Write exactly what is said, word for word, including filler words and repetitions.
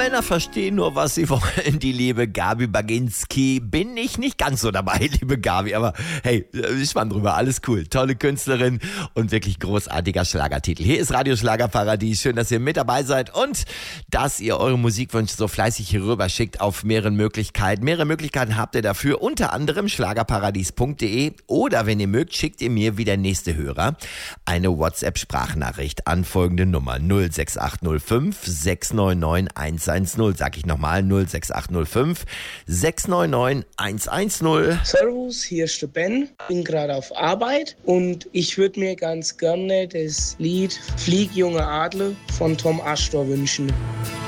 Männer verstehen nur, was sie wollen. Die liebe Gabi Baginski. Bin ich nicht ganz so dabei, liebe Gabi. Aber hey, ich spann drüber. Alles cool. Tolle Künstlerin und wirklich großartiger Schlagertitel. Hier ist Radio Schlagerparadies. Schön, dass ihr mit dabei seid und dass ihr eure Musikwünsche so fleißig hier rüber schickt auf mehreren Möglichkeiten. Mehrere Möglichkeiten habt ihr dafür. Unter anderem schlagerparadies punkt de oder wenn ihr mögt, schickt ihr mir wie der nächste Hörer eine WhatsApp-Sprachnachricht an folgende Nummer null sechs acht null fünf sechs neun neun eins eins null. Sag ich nochmal null sechs acht null fünf sechs neun neun eins eins null. Servus, hier ist der Ben. Bin gerade auf Arbeit und ich würde mir ganz gerne das Lied Flieg, junge Adler von Tom Astor wünschen.